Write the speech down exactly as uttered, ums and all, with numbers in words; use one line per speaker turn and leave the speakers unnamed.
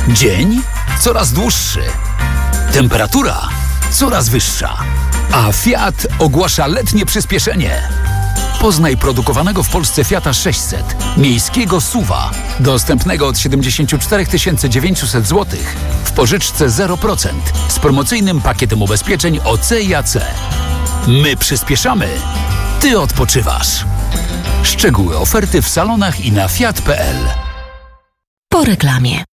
Dzień coraz dłuższy. Temperatura coraz wyższa. A Fiat ogłasza letnie przyspieszenie. Poznaj produkowanego w Polsce Fiata sześćset, miejskiego suwa, dostępnego od siedemdziesiąt cztery tysiące dziewięćset złotych w pożyczce zero procent z promocyjnym pakietem ubezpieczeń O C i A C. My przyspieszamy, ty odpoczywasz. Szczegóły oferty w salonach i na fiat kropka p l.
Po reklamie.